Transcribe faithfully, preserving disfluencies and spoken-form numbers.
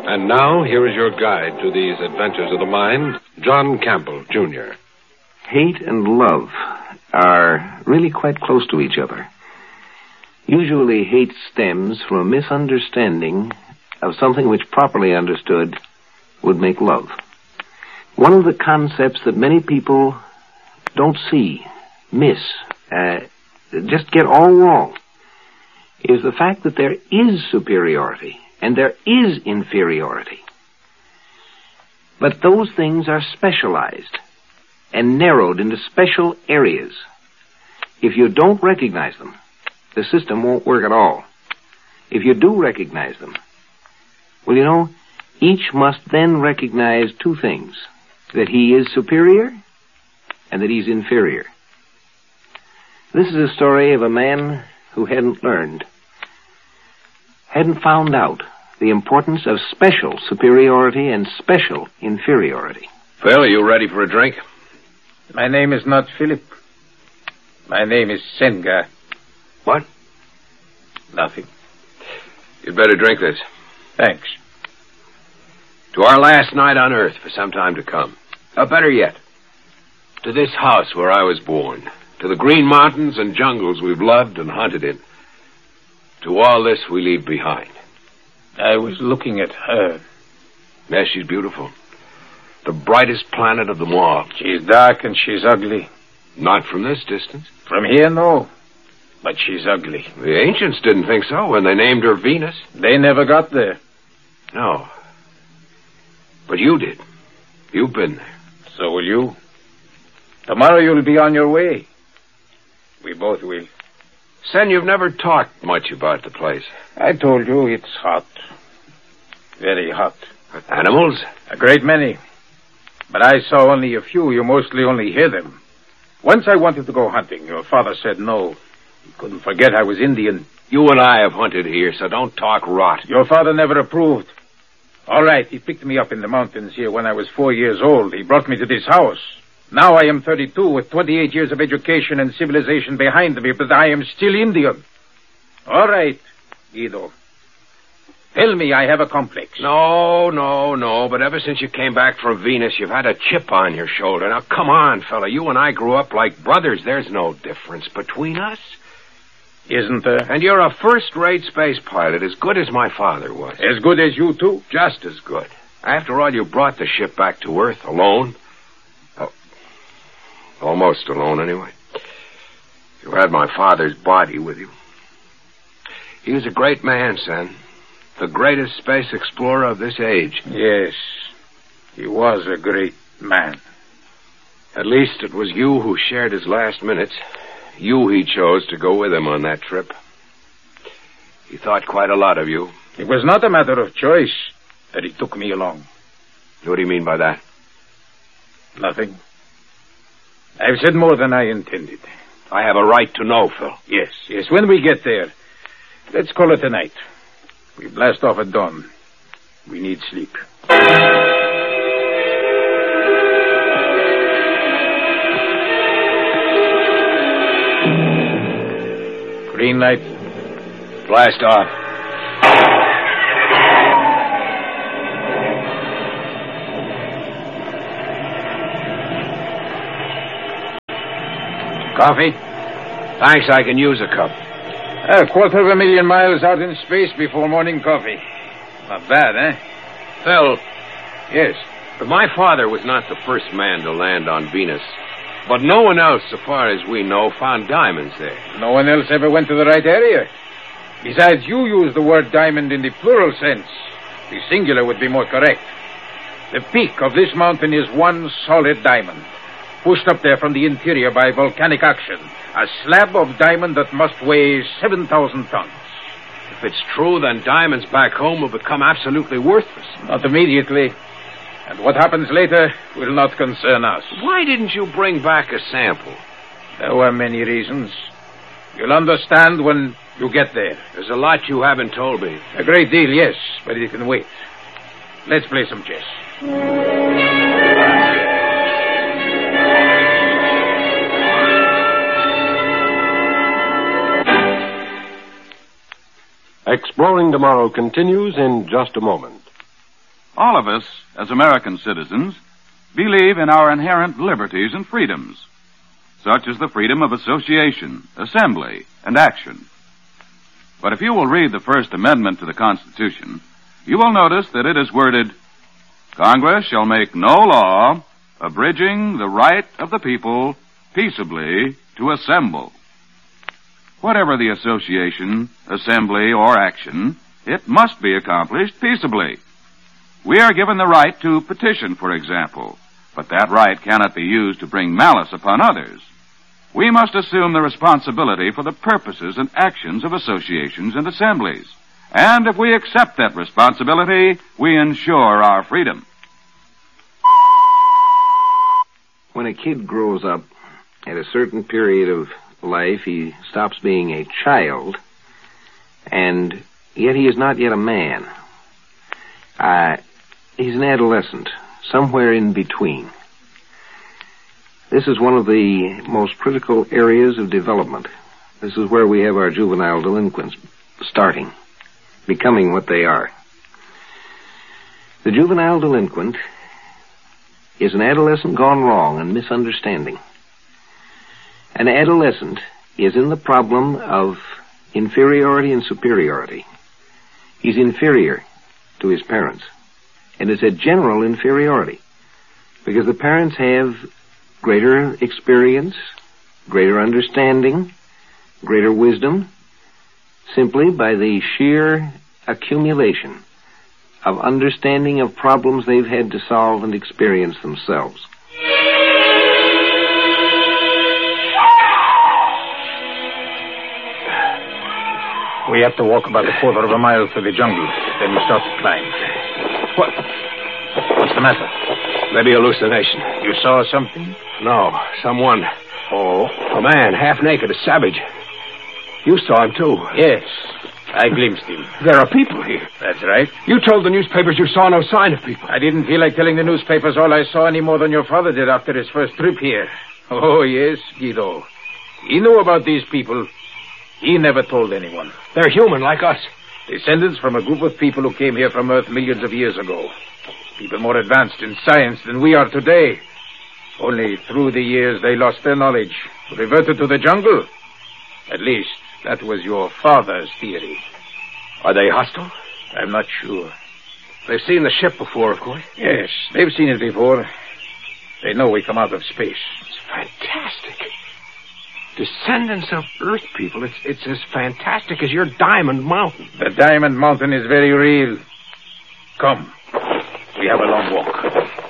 And now, here is your guide to these adventures of the mind, John Campbell, Junior Hate and love are really quite close to each other. Usually, hate stems from a misunderstanding of something which, properly understood, would make love. One of the concepts that many people don't see, miss, uh, just get all wrong, is the fact that there is superiority and there is inferiority. But those things are specialized and narrowed into special areas. If you don't recognize them, the system won't work at all. If you do recognize them, well, you know, each must then recognize two things: that he is superior and that he's inferior. This is a story of a man who hadn't learned, hadn't found out the importance of special superiority and special inferiority. Phil, are you ready for a drink? My name is not Philip. My name is Senga. What? Nothing. You'd better drink this. Thanks. To our last night on Earth for some time to come. Or better yet, to this house where I was born. To the green mountains and jungles we've loved and hunted in. To all this we leave behind. I was looking at her. Yes, she's beautiful. The brightest planet of them all. She's dark and she's ugly. Not from this distance. From here, no. But she's ugly. The ancients didn't think so when they named her Venus. They never got there. No. But you did. You've been there. So will you. Tomorrow you'll be on your way. We both will. Sen, you've never talked much about the place. I told you it's hot. Very hot. Animals? A great many. But I saw only a few. You mostly only hear them. Once I wanted to go hunting. Your father said no. He couldn't forget I was Indian. You and I have hunted here, so don't talk rot. Your father never approved. All right, he picked me up in the mountains here when I was four years old. He brought me to this house. Now I am thirty-two with twenty-eight years of education and civilization behind me, but I am still Indian. All right, Guido. Tell me I have a complex. No, no, no, but ever since you came back from Venus, you've had a chip on your shoulder. Now, come on, fella. You and I grew up like brothers. There's no difference between us. Isn't there? And you're a first-rate space pilot, as good as my father was. As good as you, too? Just as good. After all, you brought the ship back to Earth alone. Oh, almost alone, anyway. You had my father's body with you. He was a great man, son. The greatest space explorer of this age. Yes, he was a great man. At least it was you who shared his last minutes. You he chose to go with him on that trip. He thought quite a lot of you. It was not a matter of choice that he took me along. What do you mean by that? Nothing. I've said more than I intended. I have a right to know, Phil. Yes, yes, when we get there. Let's call it a night. We blast off at dawn. We need sleep. Green light. Blast off. Coffee? Thanks, I can use a cup. A quarter of a million miles out in space before morning coffee. Not bad, eh? Phil. Yes? My father was not the first man to land on Venus. But no one else, so far as we know, found diamonds there. No one else ever went to the right area. Besides, you use the word diamond in the plural sense. The singular would be more correct. The peak of this mountain is one solid diamond, pushed up there from the interior by volcanic action. A slab of diamond that must weigh seven thousand tons. If it's true, then diamonds back home will become absolutely worthless. Not immediately. And what happens later will not concern us. Why didn't you bring back a sample? There were many reasons. You'll understand when you get there. There's a lot you haven't told me. A great deal, yes, but it can wait. Let's play some chess. Exploring Tomorrow continues in just a moment. All of us, as American citizens, believe in our inherent liberties and freedoms, such as the freedom of association, assembly, and action. But if you will read the First Amendment to the Constitution, you will notice that it is worded, Congress shall make no law abridging the right of the people peaceably to assemble. Whatever the association, assembly, or action, it must be accomplished peaceably. We are given the right to petition, for example, but that right cannot be used to bring malice upon others. We must assume the responsibility for the purposes and actions of associations and assemblies. And if we accept that responsibility, we ensure our freedom. When a kid grows up, at a certain period of life, he stops being a child, and yet he is not yet a man. Uh, he's an adolescent, somewhere in between. This is one of the most critical areas of development. This is where we have our juvenile delinquents starting, becoming what they are. The juvenile delinquent is an adolescent gone wrong and misunderstanding. An adolescent is in the problem of inferiority and superiority. He's inferior to his parents, and it's a general inferiority, because the parents have greater experience, greater understanding, greater wisdom, simply by the sheer accumulation of understanding of problems they've had to solve and experience themselves. We have to walk about a quarter of a mile through the jungle. Then we start to climb. What? What's the matter? Maybe hallucination. You saw something? No, someone. Oh? A man, half naked, a savage. You saw him, too. Yes, I glimpsed him. There are people here. That's right. You told the newspapers you saw no sign of people. I didn't feel like telling the newspapers all I saw any more than your father did after his first trip here. Oh, yes, Guido. He knew about these people. He never told anyone. They're human, like us. Descendants from a group of people who came here from Earth millions of years ago. People more advanced in science than we are today. Only through the years they lost their knowledge, reverted to the jungle. At least, that was your father's theory. Are they hostile? I'm not sure. They've seen the ship before, of course. Yes, they've seen it before. They know we come out of space. It's fantastic. Descendants of Earth people. It's, it's as fantastic as your Diamond Mountain. The Diamond Mountain is very real. Come. We have a long walk.